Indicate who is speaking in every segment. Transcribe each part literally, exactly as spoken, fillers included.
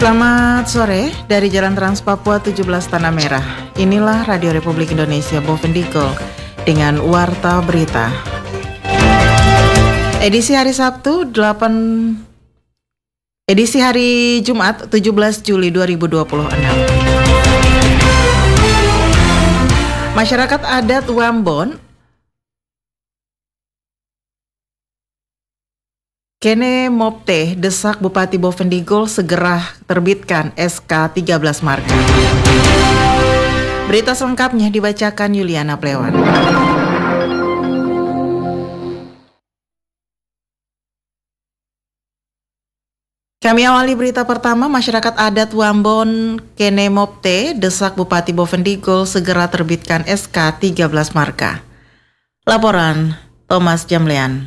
Speaker 1: Selamat sore dari Jalan Trans Papua tujuh belas Tanah Merah. Inilah Radio Republik Indonesia Bovendigul dengan Warta Berita. Edisi hari Sabtu delapan Edisi hari Jumat tujuh belas Juli dua ribu dua puluh enam. Masyarakat adat Wambon Kene Mopte desak Bupati Bovendigul segera terbitkan S K tiga belas Marga. Berita selengkapnya dibacakan Yuliana Plewan. Kami awali berita pertama, masyarakat adat Wambon Kene Mopte desak Bupati Bovendigul segera terbitkan S K tiga belas Marga. Laporan Thomas Jamlean.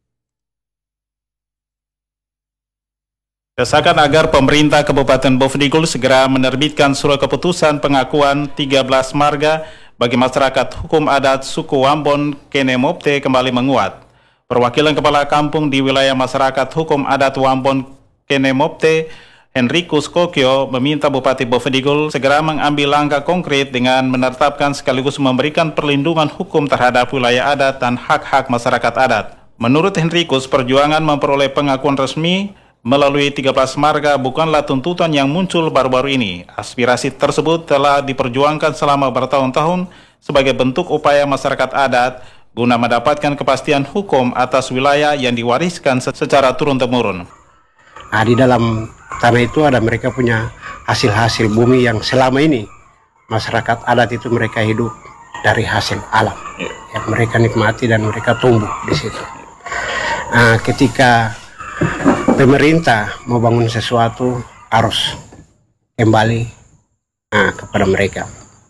Speaker 2: Desakan agar pemerintah Kabupaten Bovendigul segera menerbitkan surat keputusan pengakuan tiga belas marga bagi masyarakat hukum adat suku Wambon Kene Mopte kembali menguat. Perwakilan Kepala Kampung di wilayah masyarakat hukum adat Wambon Kene Mopte, Henrikus Kokyo, meminta Bupati Bovendigul segera mengambil langkah konkret dengan menetapkan sekaligus memberikan perlindungan hukum terhadap wilayah adat dan hak-hak masyarakat adat. Menurut Henrikus, perjuangan memperoleh pengakuan resmi melalui tiga belas marga bukanlah tuntutan yang muncul baru-baru ini. Aspirasi tersebut telah diperjuangkan selama bertahun-tahun sebagai bentuk upaya masyarakat adat guna mendapatkan kepastian hukum atas wilayah yang diwariskan secara turun-temurun.
Speaker 3: Nah, di dalam tanah itu ada mereka punya hasil-hasil bumi yang selama ini masyarakat adat itu mereka hidup dari hasil alam yang mereka nikmati dan mereka tumbuh di situ. Nah, ketika pemerintah mau bangun sesuatu harus kembali nah, kepada mereka.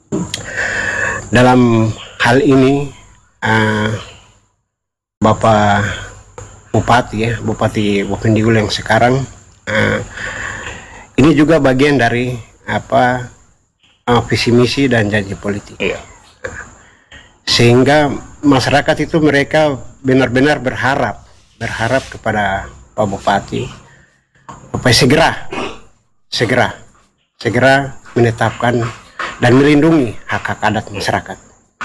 Speaker 3: Dalam hal ini uh, Bapak Bupati ya, Bupati Bovendigul yang sekarang uh, ini juga bagian dari apa uh, visi misi dan janji politik. Iya. Sehingga masyarakat itu mereka benar-benar berharap berharap kepada Pak Bupati supaya segera segera segera menetapkan dan melindungi hak-hak adat masyarakat.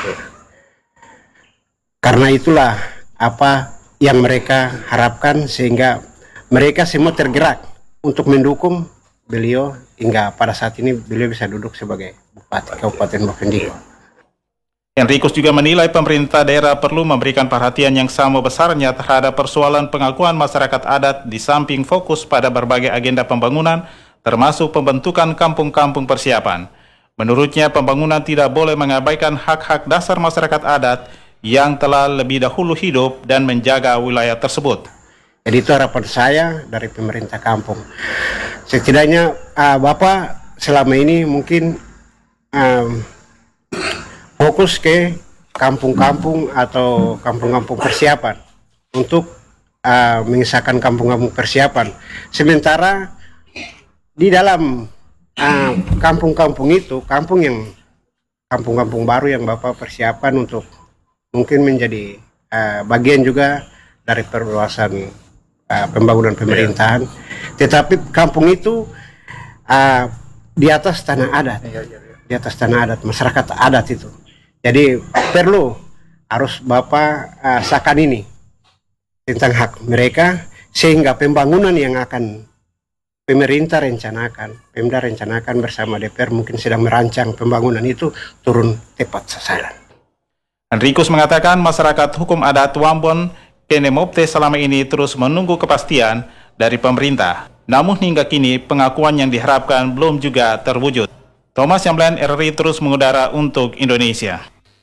Speaker 3: Karena itulah apa yang mereka harapkan sehingga mereka semua tergerak untuk mendukung beliau hingga pada saat ini beliau bisa duduk sebagai Bupati Kabupaten Bovendigul.
Speaker 2: Henrikus juga menilai pemerintah daerah perlu memberikan perhatian yang sama besarnya terhadap persoalan pengakuan masyarakat adat di samping fokus pada berbagai agenda pembangunan, termasuk pembentukan kampung-kampung persiapan. Menurutnya, pembangunan tidak boleh mengabaikan hak-hak dasar masyarakat adat yang telah lebih dahulu hidup dan menjaga wilayah tersebut.
Speaker 3: Jadi itu harapan saya dari pemerintah kampung. Setidaknya uh, Bapak selama ini mungkin um, fokus ke kampung-kampung atau kampung-kampung persiapan untuk uh, mengisahkan kampung-kampung persiapan. Sementara di dalam uh, kampung-kampung itu, kampung yang kampung-kampung baru yang Bapak persiapan untuk mungkin menjadi uh, bagian juga dari perluasan uh, pembangunan pemerintahan. Tetapi kampung itu uh, di atas tanah adat, di atas tanah adat, masyarakat adat itu. Jadi perlu harus Bapak uh, sahkan ini tentang hak mereka sehingga pembangunan yang akan pemerintah rencanakan, Pemda rencanakan bersama D P R mungkin sedang merancang pembangunan itu turun tepat sasaran.
Speaker 2: Henrikus mengatakan masyarakat hukum adat Wambon Kene Mopte selama ini terus menunggu kepastian dari pemerintah. Namun hingga kini pengakuan yang diharapkan belum juga terwujud. Thomas Jamlean, R R I terus mengudara untuk Indonesia.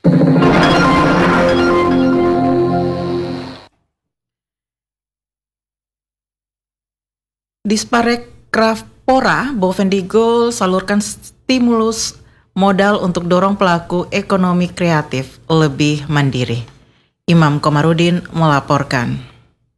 Speaker 1: Disparekraf Pora Bovendigul salurkan stimulus modal untuk dorong pelaku ekonomi kreatif lebih mandiri. Imam Komarudin melaporkan.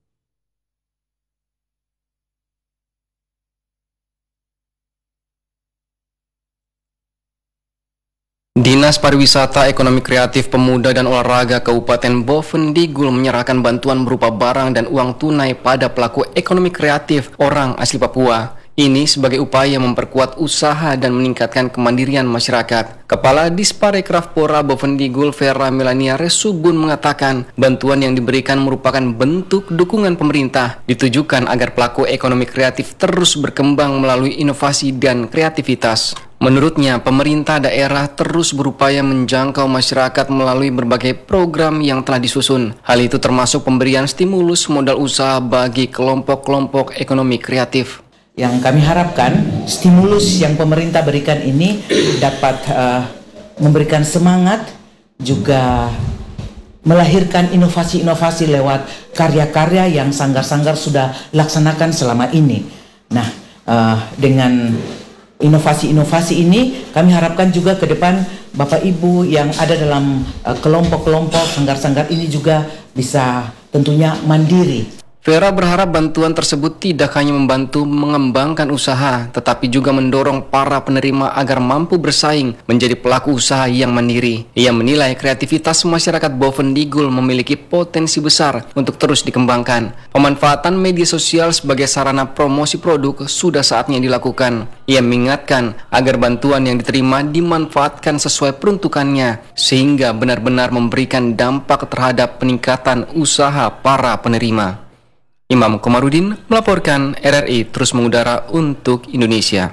Speaker 4: Dinas Pariwisata Ekonomi Kreatif Pemuda dan Olahraga Kabupaten Bovendigul menyerahkan bantuan berupa barang dan uang tunai pada pelaku ekonomi kreatif orang asli Papua Ini sebagai upaya memperkuat usaha dan meningkatkan kemandirian masyarakat. Kepala Disparekraf Pora Bovendigul Vera Melania Resubun mengatakan bantuan yang diberikan merupakan bentuk dukungan pemerintah ditujukan agar pelaku ekonomi kreatif terus berkembang melalui inovasi dan kreativitas. Menurutnya, pemerintah daerah terus berupaya menjangkau masyarakat melalui berbagai program yang telah disusun. Hal itu termasuk pemberian stimulus modal usaha bagi kelompok-kelompok ekonomi kreatif.
Speaker 5: Yang kami harapkan stimulus yang pemerintah berikan ini dapat uh, memberikan semangat, juga melahirkan inovasi-inovasi lewat karya-karya yang sanggar-sanggar sudah laksanakan selama ini. Nah, uh, dengan inovasi-inovasi ini kami harapkan juga ke depan Bapak Ibu yang ada dalam uh, kelompok-kelompok sanggar-sanggar ini juga bisa tentunya mandiri.
Speaker 4: Vera berharap bantuan tersebut tidak hanya membantu mengembangkan usaha, tetapi juga mendorong para penerima agar mampu bersaing menjadi pelaku usaha yang mandiri. Ia menilai kreativitas masyarakat Bovendigul memiliki potensi besar untuk terus dikembangkan. Pemanfaatan media sosial sebagai sarana promosi produk sudah saatnya dilakukan. Ia mengingatkan agar bantuan yang diterima dimanfaatkan sesuai peruntukannya, sehingga benar-benar memberikan dampak terhadap peningkatan usaha para penerima. Imam Komarudin melaporkan R R I terus mengudara untuk Indonesia.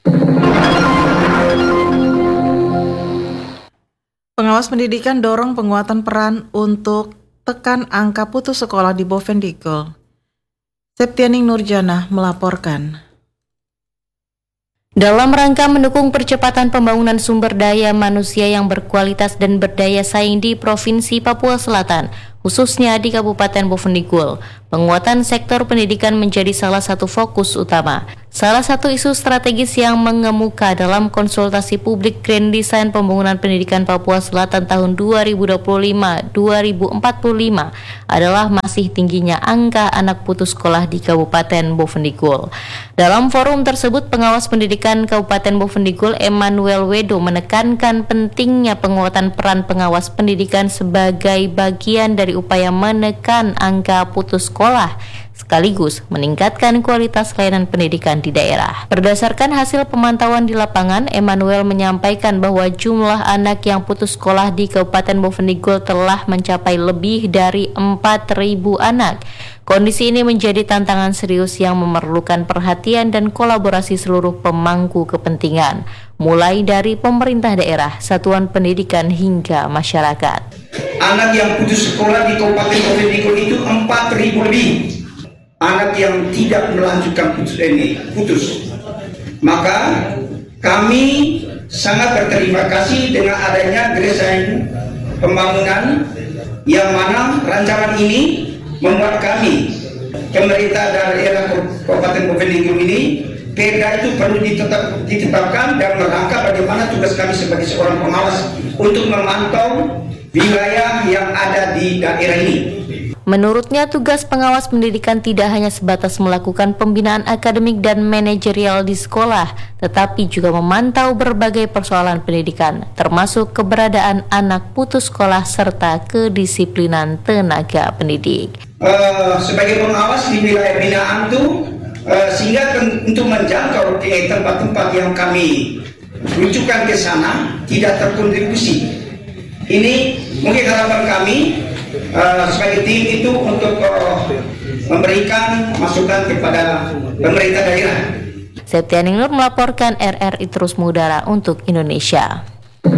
Speaker 1: Pengawas pendidikan dorong penguatan peran untuk tekan angka putus sekolah di Bovendigul. Septianing Nurjana melaporkan.
Speaker 6: Dalam rangka mendukung percepatan pembangunan sumber daya manusia yang berkualitas dan berdaya saing di Provinsi Papua Selatan, khususnya di Kabupaten Bovendigul, penguatan sektor pendidikan menjadi salah satu fokus utama. Salah satu isu strategis yang mengemuka dalam konsultasi publik Grand Design Pembangunan Pendidikan Papua Selatan tahun dua ribu dua puluh lima sampai dua ribu empat puluh lima adalah masih tingginya angka anak putus sekolah di Kabupaten Bovendigul. Dalam forum tersebut, pengawas pendidikan Kabupaten Bovendigul Emmanuel Wedo menekankan pentingnya penguatan peran pengawas pendidikan sebagai bagian dari upaya menekan angka putus sekolah, sekaligus meningkatkan kualitas layanan pendidikan di daerah. Berdasarkan hasil pemantauan di lapangan, Emmanuel menyampaikan bahwa jumlah anak yang putus sekolah di Kabupaten Bovendigul telah mencapai lebih dari empat ribu anak. Kondisi ini menjadi tantangan serius yang memerlukan perhatian dan kolaborasi seluruh pemangku kepentingan, mulai dari pemerintah daerah, satuan pendidikan hingga masyarakat.
Speaker 7: Anak yang putus sekolah di Kabupaten Bovendigul itu empat ribu lebih. Anak yang tidak melanjutkan putus ini putus. Maka kami sangat berterima kasih dengan adanya desain pembangunan yang mana rancangan ini membuat kami pemerintah daerah Kabupaten Bovendigul ini perda itu perlu ditetap, ditetapkan dan merangkap bagaimana tugas kami sebagai seorang pengawas untuk memantau wilayah yang ada di daerah ini.
Speaker 6: Menurutnya, tugas pengawas pendidikan tidak hanya sebatas melakukan pembinaan akademik dan manajerial di sekolah, tetapi juga memantau berbagai persoalan pendidikan, termasuk keberadaan anak putus sekolah serta kedisiplinan tenaga pendidik.
Speaker 7: Uh, sebagai pengawas di wilayah binaan itu, uh, sehingga untuk menjangkau di tempat-tempat yang kami rujukan ke sana tidak terkontribusi. Ini mungkin harapan kami uh, sebagai tim itu untuk uh, memberikan masukan kepada pemerintah daerah.
Speaker 6: Septianing Nur melaporkan R R I terus mengudara untuk Indonesia.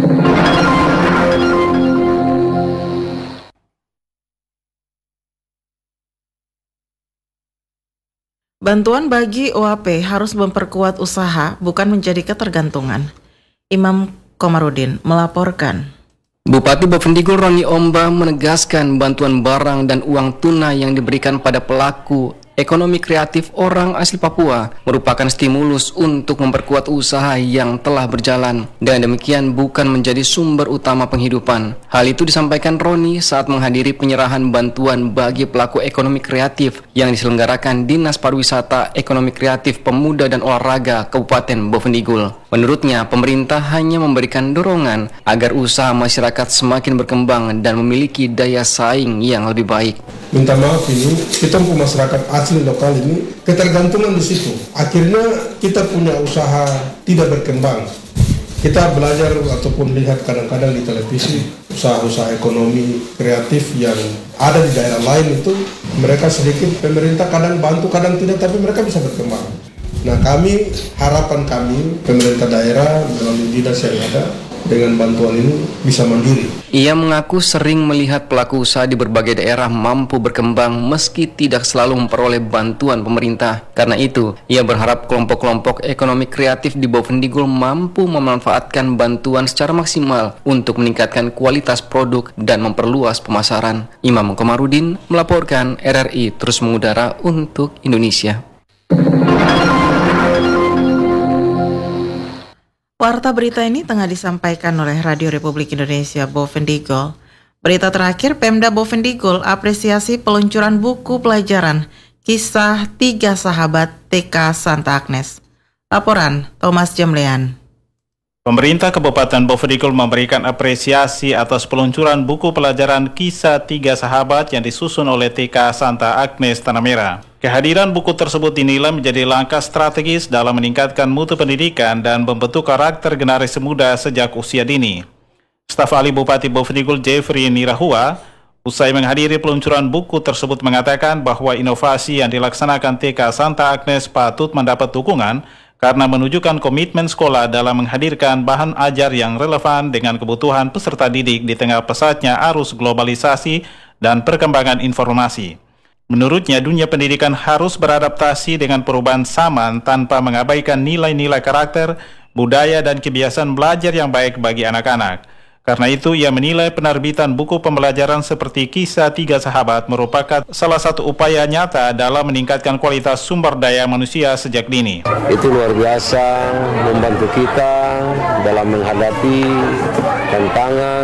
Speaker 1: Bantuan bagi O A P harus memperkuat usaha, bukan menjadi ketergantungan. Imam Komarudin melaporkan.
Speaker 4: Bupati Bovendigul Roni Omba menegaskan bantuan barang dan uang tunai yang diberikan pada pelaku ekonomi kreatif orang asli Papua merupakan stimulus untuk memperkuat usaha yang telah berjalan dan demikian bukan menjadi sumber utama penghidupan. Hal itu disampaikan Roni saat menghadiri penyerahan bantuan bagi pelaku ekonomi kreatif yang diselenggarakan Dinas Pariwisata Ekonomi Kreatif Pemuda dan Olahraga Kabupaten Bovendigul. Menurutnya, pemerintah hanya memberikan dorongan agar usaha masyarakat semakin berkembang dan memiliki daya saing yang lebih baik.
Speaker 8: Minta maaf ini, kita punya masyarakat asli lokal ini ketergantungan di situ. Akhirnya kita punya usaha tidak berkembang. Kita belajar ataupun lihat kadang-kadang di televisi usaha-usaha ekonomi kreatif yang ada di daerah lain itu mereka sedikit pemerintah kadang bantu kadang tidak, tapi mereka bisa berkembang. Nah, kami, harapan kami, pemerintah daerah melalui dinas yang ada, dengan bantuan ini bisa mandiri.
Speaker 4: Ia mengaku sering melihat pelaku usaha di berbagai daerah mampu berkembang meski tidak selalu memperoleh bantuan pemerintah. Karena itu, ia berharap kelompok-kelompok ekonomi kreatif di Bovendigul mampu memanfaatkan bantuan secara maksimal untuk meningkatkan kualitas produk dan memperluas pemasaran. Imam Komarudin melaporkan R R I terus mengudara untuk Indonesia.
Speaker 1: Warta berita ini tengah disampaikan oleh Radio Republik Indonesia Bovendigul. Berita terakhir, Pemda Bovendigul apresiasi peluncuran buku pelajaran Kisah Tiga Sahabat T K Santa Agnes. Laporan Thomas Jamlean.
Speaker 2: Pemerintah Kabupaten Bovendigul memberikan apresiasi atas peluncuran buku pelajaran Kisah Tiga Sahabat yang disusun oleh T K Santa Agnes Tanah Merah. Kehadiran buku tersebut dinilai menjadi langkah strategis dalam meningkatkan mutu pendidikan dan membentuk karakter generasi muda sejak usia dini. Staf ahli Bupati Bovendigul Jeffrey Nirahua, usai menghadiri peluncuran buku tersebut mengatakan bahwa inovasi yang dilaksanakan T K Santa Agnes patut mendapat dukungan karena menunjukkan komitmen sekolah dalam menghadirkan bahan ajar yang relevan dengan kebutuhan peserta didik di tengah pesatnya arus globalisasi dan perkembangan informasi. Menurutnya, dunia pendidikan harus beradaptasi dengan perubahan zaman tanpa mengabaikan nilai-nilai karakter, budaya, dan kebiasaan belajar yang baik bagi anak-anak. Karena itu, ia menilai penerbitan buku pembelajaran seperti Kisah Tiga Sahabat merupakan salah satu upaya nyata dalam meningkatkan kualitas sumber daya manusia sejak dini.
Speaker 9: Itu luar biasa membantu kita dalam menghadapi tantangan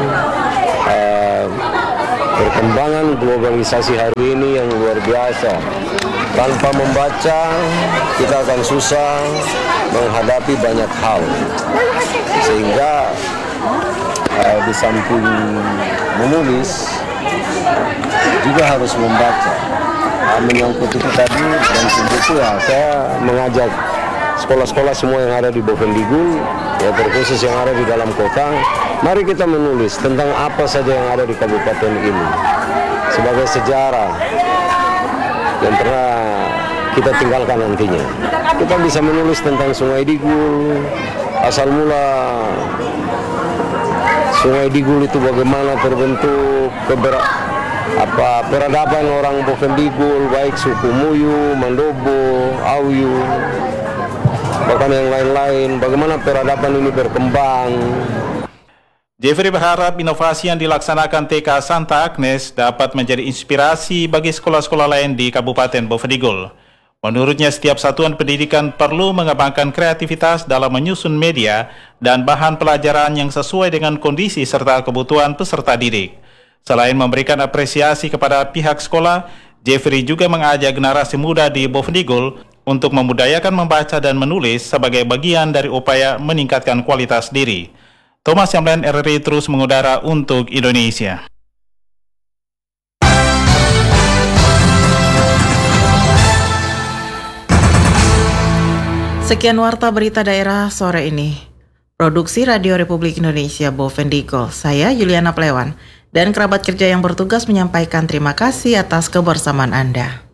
Speaker 9: eh, perkembangan globalisasi hari ini yang luar biasa. Tanpa membaca, kita akan susah menghadapi banyak hal. Sehingga eh, di samping menulis, juga harus membaca. Nah, menyangkut itu tadi, dan itu ya, saya mengajak sekolah-sekolah semua yang ada di Bovendigul, ya terkhusus yang ada di dalam kota, mari kita menulis tentang apa saja yang ada di kabupaten ini sebagai sejarah yang pernah kita tinggalkan nantinya. Kita bisa menulis tentang Sungai Digul, asal mula Sungai Digul itu bagaimana terbentuk, keber apa peradaban orang Bovendigul, baik suku Muyu, Mandobo, Auyu, bahkan yang lain-lain, bagaimana peradaban ini berkembang.
Speaker 2: Jeffrey berharap inovasi yang dilaksanakan T K Santa Agnes dapat menjadi inspirasi bagi sekolah-sekolah lain di Kabupaten Bovendigul. Menurutnya, setiap satuan pendidikan perlu mengembangkan kreativitas dalam menyusun media dan bahan pelajaran yang sesuai dengan kondisi serta kebutuhan peserta didik. Selain memberikan apresiasi kepada pihak sekolah, Jeffrey juga mengajak generasi muda di Bovendigul untuk membudayakan membaca dan menulis sebagai bagian dari upaya meningkatkan kualitas diri. Thomas Yamlen, R R I terus mengudara untuk Indonesia.
Speaker 1: Sekian warta berita daerah sore ini. Produksi Radio Republik Indonesia Bovendigul. Saya Juliana Plewan dan kerabat kerja yang bertugas menyampaikan terima kasih atas kebersamaan Anda.